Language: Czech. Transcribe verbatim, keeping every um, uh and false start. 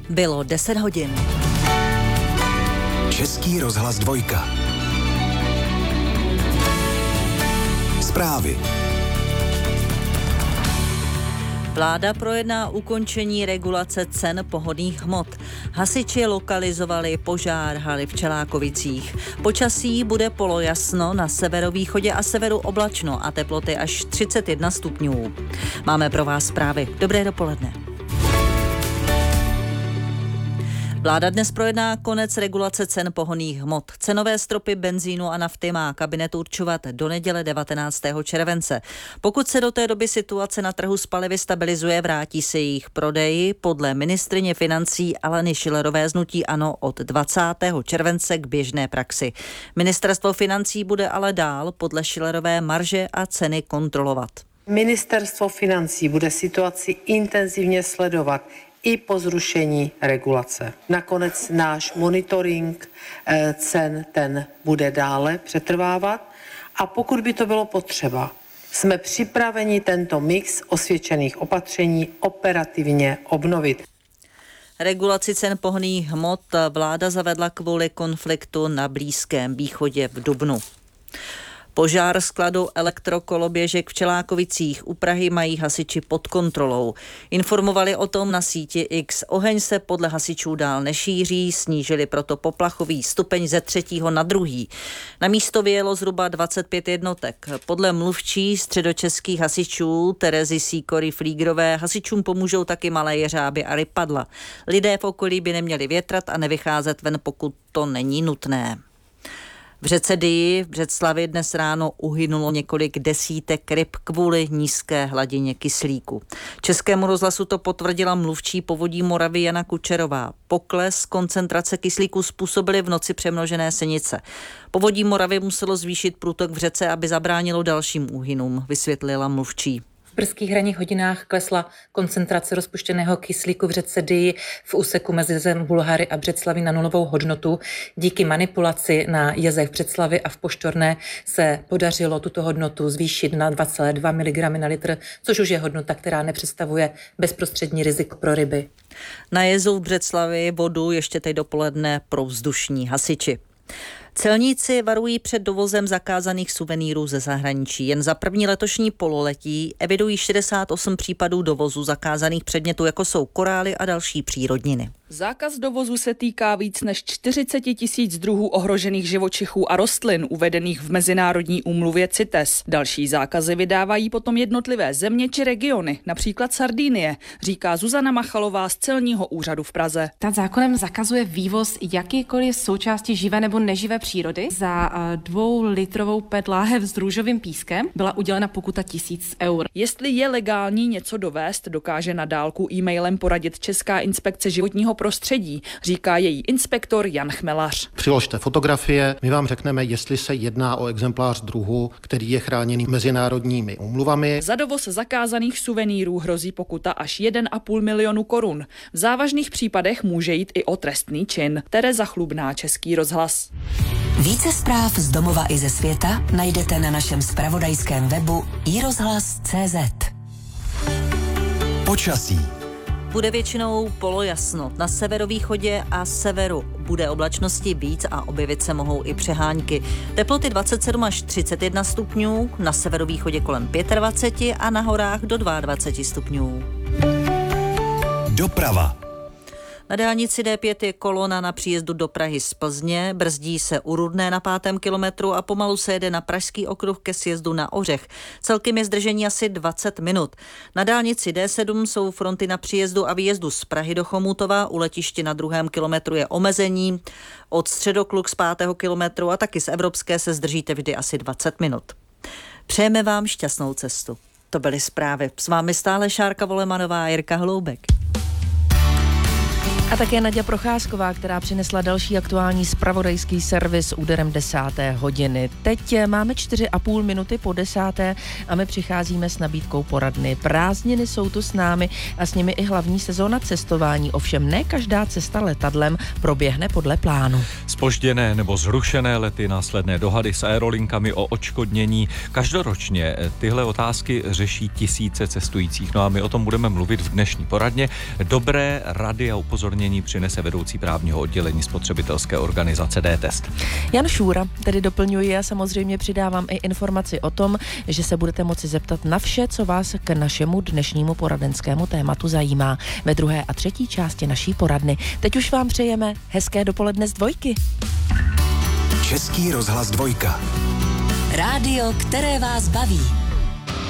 Bylo deset hodin. Český rozhlas dvojka. Zprávy. Vláda projedná ukončení regulace cen pohonných hmot. Hasiči lokalizovali požár haly v Čelákovicích. Počasí bude polojasno, na severovýchodě a severu oblačno a teploty až třicet jedna stupňů. Máme pro vás zprávy. Dobré dopoledne. Vláda dnes projedná konec regulace cen pohonných hmot. Cenové stropy benzínu a nafty má kabinet určovat do neděle devatenáctého července. Pokud se do té doby situace na trhu s palivy stabilizuje, vrátí se jejich prodeji podle ministryně financí Aleny Schillerové z hnutí ANO od dvacátého července k běžné praxi. Ministerstvo financí bude ale dál podle Schillerové marže a ceny kontrolovat. Ministerstvo financí bude situaci intenzivně sledovat i po zrušení regulace. Nakonec náš monitoring cen, ten bude dále přetrvávat a pokud by to bylo potřeba, jsme připraveni tento mix osvědčených opatření operativně obnovit. Regulaci cen pohonných hmot vláda zavedla kvůli konfliktu na Blízkém východě v dubnu. Požár skladu elektrokoloběžek v Čelákovicích u Prahy mají hasiči pod kontrolou. Informovali o tom na síti X. Oheň se podle hasičů dál nešíří, snížili proto poplachový stupeň ze třetího na druhý. Na místo vyjelo zhruba dvacet pět jednotek. Podle mluvčí středočeských hasičů Terezy Sýkory-Flígrové hasičům pomůžou taky malé jeřáby a rypadla. Lidé v okolí by neměli větrat a nevycházet ven, pokud to není nutné. V řece Dyji v Břeclavi dnes ráno uhynulo několik desítek ryb kvůli nízké hladině kyslíku. Českému rozhlasu to potvrdila mluvčí Povodí Moravy Jana Kučerová. Pokles koncentrace kyslíku způsobily v noci přemnožené senice. Povodí Moravy muselo zvýšit průtok v řece, aby zabránilo dalším úhynům, vysvětlila mluvčí. V brzkých ranních hodinách klesla koncentrace rozpuštěného kyslíku v řece Dyji v úseku mezi Zem Bulhary a Břeclavi na nulovou hodnotu. Díky manipulaci na jezech v Břeclavi a v Poštorné se podařilo tuto hodnotu zvýšit na dva celé dva miligramy na litr, což už je hodnota, která nepředstavuje bezprostřední riziko pro ryby. Na jezu v Břeclavi vodu ještě teď dopoledne provzdušní hasiči. Celníci varují před dovozem zakázaných suvenýrů ze zahraničí. Jen za první letošní pololetí evidují šedesát osm případů dovozu zakázaných předmětů, jako jsou korály a další přírodniny. Zákaz dovozu se týká víc než čtyřicet tisíc druhů ohrožených živočichů a rostlin uvedených v mezinárodní úmluvě CITES. Další zákazy vydávají potom jednotlivé země či regiony, například Sardínie, říká Zuzana Machalová z celního úřadu v Praze. Ta zákonem zakazuje vývoz jakýkoliv součásti živé nebo neživé přírody. Za dvoulitrovou pet láhev s růžovým pískem byla udělena pokuta tisíc eur. Jestli je legální něco dovést, dokáže na dálku e-mailem poradit Česká inspekce životního prostředí, říká její inspektor Jan Chmelař. Přiložte fotografie, my vám řekneme, jestli se jedná o exemplář druhu, který je chráněný mezinárodními úmluvami. Za dovoz zakázaných suvenýrů hrozí pokuta až jeden a půl milionu korun. V závažných případech může jít i o trestný čin. Tereza Chlubná, Český rozhlas. Více zpráv z domova i ze světa najdete na našem zpravodajském webu i rozhlas tečka cé zet. Počasí. Bude většinou polojasno. Na severovýchodě a severu bude oblačnosti víc a objevit se mohou i přehánky. Teploty dvacet sedm až třicet jedna stupňů, na severovýchodě kolem dvacet pět a na horách do dvacet dva stupňů. Doprava. Na dálnici D pět je kolona na příjezdu do Prahy z Plzně, brzdí se u Rudné na pátém kilometru a pomalu se jede na Pražský okruh ke sjezdu na Ořech. Celkem je zdržení asi dvacet minut. Na dálnici D sedm jsou fronty na příjezdu a výjezdu z Prahy do Chomutova, u letiště na druhém kilometru je omezení, od Středokluk z pátého kilometru a taky z Evropské se zdržíte vždy asi dvacet minut. Přejeme vám šťastnou cestu. To byly zprávy. S vámi stále Šárka Volemanová a Jirka Hloubek. A také Naďa Procházková, která přinesla další aktuální zpravodajský servis úderem desáté hodiny. Teď máme čtyři a půl minuty po desáté a my přicházíme s nabídkou poradny. Prázdniny jsou tu s námi a s nimi i hlavní sezóna cestování. Ovšem ne každá cesta letadlem proběhne podle plánu. Zpožděné nebo zrušené lety, následné dohady s aerolinkami o odškodnění. Každoročně tyhle otázky řeší tisíce cestujících. No a my o tom budeme mluvit v dnešní poradně. Dobré rady a upozornění upozornění přinese vedoucí právního oddělení spotřebitelské organizace D-Test. Jan Šůra tedy doplňuje a samozřejmě přidávám i informaci o tom, že se budete moci zeptat na vše, co vás k našemu dnešnímu poradenskému tématu zajímá ve druhé a třetí části naší poradny. Teď už vám přejeme hezké dopoledne z dvojky. Český rozhlas dvojka. Rádio, které vás baví.